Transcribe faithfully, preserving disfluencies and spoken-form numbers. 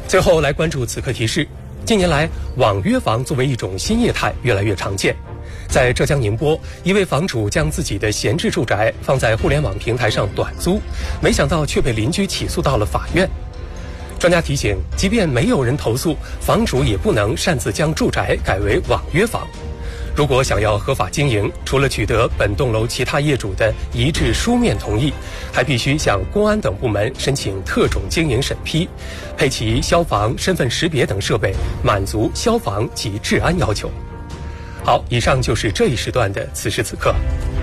最后来关注此刻提示：近年来，网约房作为一种新业态越来越常见。在浙江宁波，一位房主将自己的闲置住宅放在互联网平台上短租，没想到却被邻居起诉到了法院。专家提醒，即便没有人投诉，房主也不能擅自将住宅改为网约房。如果想要合法经营，除了取得本栋楼其他业主的一致书面同意，还必须向公安等部门申请特种经营审批，配齐消防、身份识别等设备，满足消防及治安要求。好，以上就是这一时段的此时此刻。